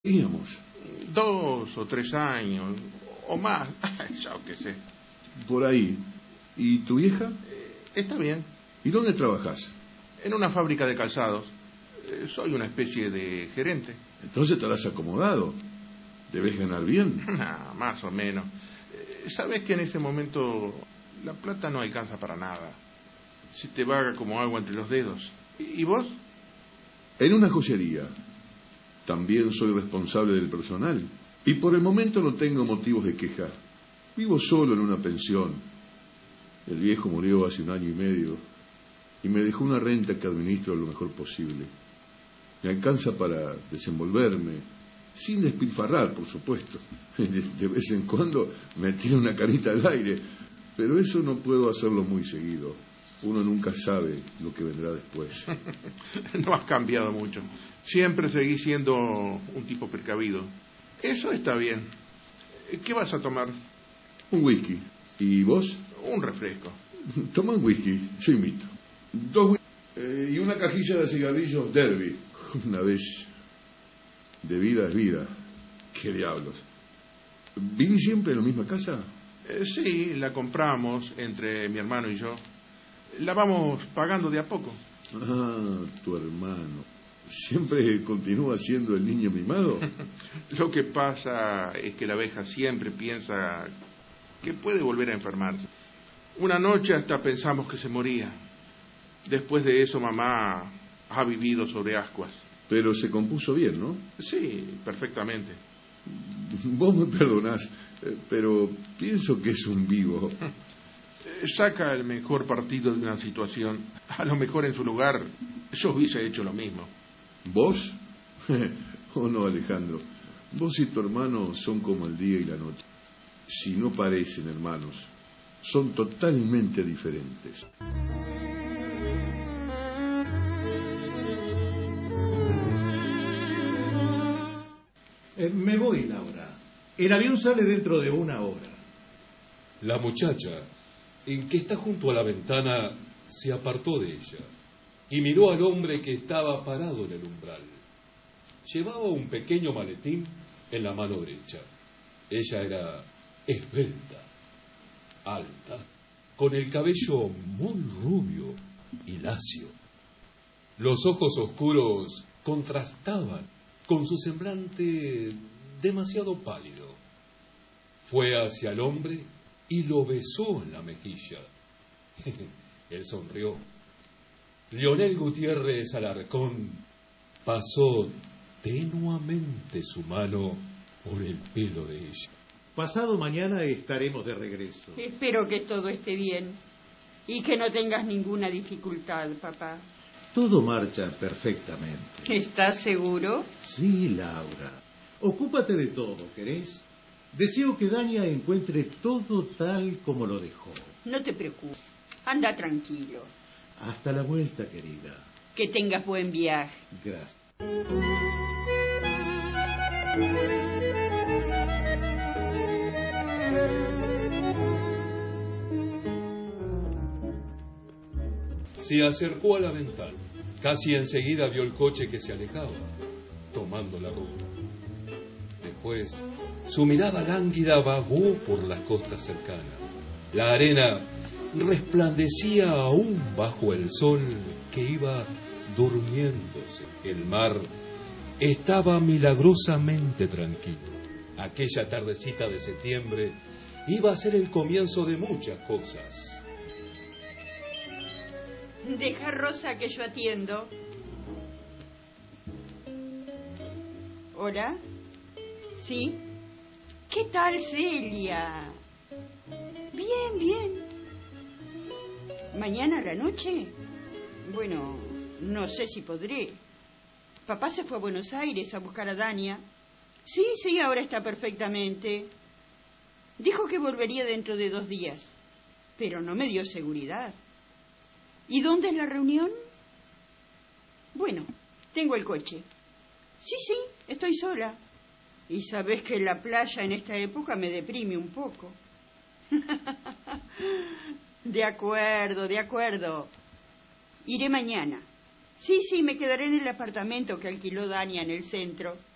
Íbamos. 2 o 3 años, o más, yo qué sé. Por ahí. ¿Y tu vieja? Está bien. ¿Y dónde trabajas? En una fábrica de calzados. Soy una especie de gerente. Entonces te habrás acomodado. ¿Debes ganar bien? Más o menos. Sabes que en ese momento la plata no alcanza para nada. Se te va como agua entre los dedos. ¿Y vos? En una joyería. También soy responsable del personal. Y por el momento no tengo motivos de queja. Vivo solo en una pensión. El viejo murió hace 1 año y medio y me dejó una renta que administro lo mejor posible. Me alcanza para desenvolverme, sin despilfarrar, por supuesto. De vez en cuando me tira una canita al aire, pero eso no puedo hacerlo muy seguido. Uno nunca sabe lo que vendrá después. No has cambiado mucho. Siempre seguís siendo un tipo precavido. Eso está bien. ¿Qué vas a tomar? Un whisky. ¿Y vos? Un refresco. Toma un whisky, yo invito. 2 whisky y una cajilla de cigarrillos Derby. Una vez de vida es vida. ¿Qué diablos? ¿Vivís siempre en la misma casa? Sí, la compramos entre mi hermano y yo. La vamos pagando de a poco. Ah, tu hermano. ¿Siempre continúa siendo el niño mimado? Lo que pasa es que la abeja siempre piensa que puede volver a enfermarse. Una noche hasta pensamos que se moría. Después de eso mamá ha vivido sobre ascuas. Pero se compuso bien, ¿no? Sí, perfectamente. Vos me perdonás, pero pienso que es un vivo. Saca el mejor partido de una situación. A lo mejor en su lugar yo hubiese hecho lo mismo. ¿Vos? Oh no, Alejandro. Vos y tu hermano son como el día y la noche. Si no parecen hermanos, son totalmente diferentes. Me voy, Laura. El avión sale dentro de 1 hora. La muchacha, que está junto a la ventana, se apartó de ella y miró al hombre que estaba parado en el umbral. Llevaba un pequeño maletín en la mano derecha. Ella era esbelta, alta, con el cabello muy rubio y lacio. Los ojos oscuros contrastaban con su semblante demasiado pálido. Fue hacia el hombre y lo besó en la mejilla. Él sonrió. Leonel Gutiérrez Alarcón pasó tenuamente su mano por el pelo de ella. Pasado mañana estaremos de regreso. Espero que todo esté bien y que no tengas ninguna dificultad, papá. Todo marcha perfectamente. ¿Estás seguro? Sí, Laura. Ocúpate de todo, ¿querés? Deseo que Dania encuentre todo tal como lo dejó. No te preocupes. Anda tranquilo. Hasta la vuelta, querida. Que tengas buen viaje. Gracias. Se acercó a la ventana. Casi enseguida vio el coche que se alejaba, tomando la ruta. Después, su mirada lánguida vagó por las costas cercanas. La arena resplandecía aún bajo el sol que iba durmiéndose. El mar estaba milagrosamente tranquilo. Aquella tardecita de septiembre iba a ser el comienzo de muchas cosas. Deja, Rosa, que yo atiendo. ¿Hola? ¿Sí? ¿Qué tal, Celia? Bien, bien. ¿Mañana a la noche? Bueno, no sé si podré. Papá se fue a Buenos Aires a buscar a Dania. Sí, ahora está perfectamente. Dijo que volvería dentro de 2 días, pero no me dio seguridad. ¿Y dónde es la reunión? Bueno, tengo el coche. Sí, estoy sola. Y sabes que la playa en esta época me deprime un poco. De acuerdo. Iré mañana. Sí, me quedaré en el apartamento que alquiló Dania en el centro.